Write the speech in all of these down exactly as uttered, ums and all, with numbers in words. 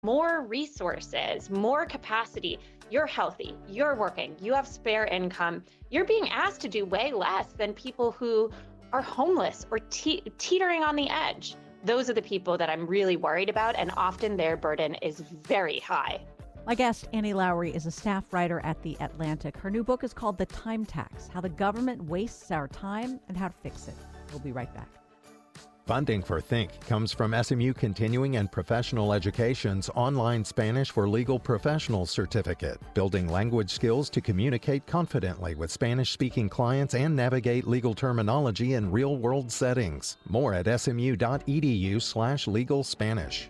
more resources, more capacity. You're healthy, you're working, you have spare income. You're being asked to do way less than people who are homeless or te- teetering on the edge. Those are the people that I'm really worried about, and often their burden is very high. My guest, Annie Lowrey, is a staff writer at The Atlantic. Her new book is called The Time Tax: How the Government Wastes Our Time and How to Fix It. We'll be right back. Funding for Think comes from S M U Continuing and Professional Education's online Spanish for Legal Professionals certificate, building language skills to communicate confidently with Spanish-speaking clients and navigate legal terminology in real-world settings. More at smu.edu slash legal Spanish.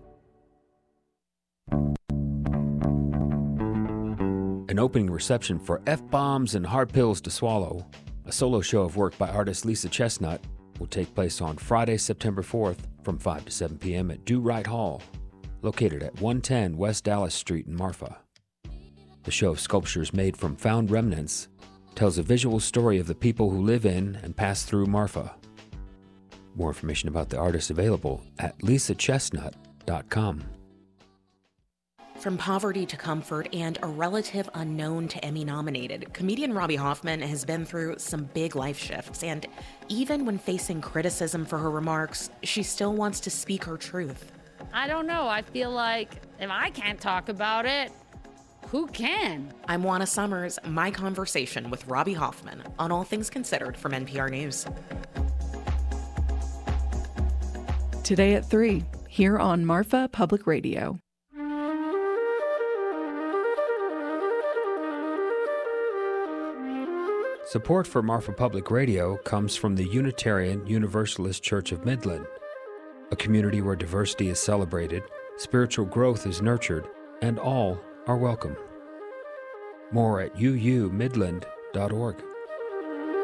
An opening reception for F-Bombs and Hard Pills to Swallow, a solo show of work by artist Lisa Chestnut, will take place on Friday, September fourth from five to seven p.m. at Do Right Hall, located at one ten West Dallas Street in Marfa. The show of sculptures made from found remnants tells a visual story of the people who live in and pass through Marfa. More information about the artist available at lisa chestnut dot com. From poverty to comfort and a relative unknown to Emmy-nominated, comedian Robbie Hoffman has been through some big life shifts, and even when facing criticism for her remarks, she still wants to speak her truth. I don't know. I feel like if I can't talk about it, who can? I'm Juana Summers, my conversation with Robbie Hoffman on All Things Considered from N P R News. Today at three, here on Marfa Public Radio. Support for Marfa Public Radio comes from the Unitarian Universalist Church of Midland, a community where diversity is celebrated, spiritual growth is nurtured, and all are welcome. More at u u midland dot org.